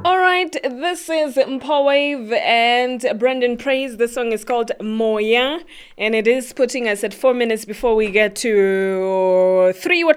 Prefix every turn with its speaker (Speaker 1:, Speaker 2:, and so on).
Speaker 1: All right, this is Mpawave and Brendan Praise. The song is called Moya, and it is putting us at 4 minutes before we get to 3.